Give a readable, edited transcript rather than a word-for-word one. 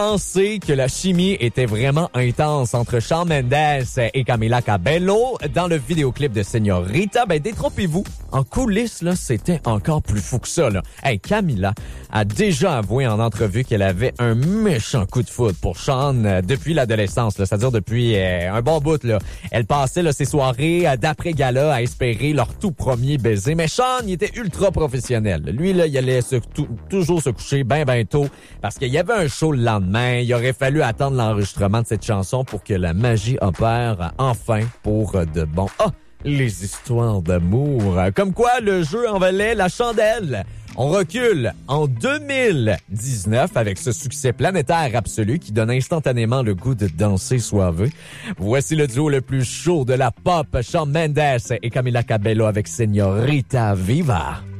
pensé que la chimie était vraiment intense entre Shawn Mendes et Camila Cabello dans le vidéoclip de Señorita. Ben, détrompez-vous. En coulisses, là, c'était encore plus fou que ça, là. Hey, Camila a déjà avoué en entrevue qu'elle avait un méchant coup de foudre pour Shawn depuis l'adolescence, là. C'est-à-dire depuis un bon bout, là. Elle passait, là, ses soirées d'après-gala à espérer leur tout premier baiser. Mais Shawn, il était ultra professionnel. Lui, là, il allait toujours se coucher ben tôt parce qu'il y avait un show le lendemain. Il aurait fallu attendre l'enregistrement de cette chanson pour que la magie opère enfin pour de bon. Ah! Les histoires d'amour. Comme quoi, le jeu en valait la chandelle. On recule en 2019 avec ce succès planétaire absolu qui donne instantanément le goût de danser soiveux. Voici le duo le plus chaud de la pop, Shawn Mendes et Camila Cabello avec Señorita Viva.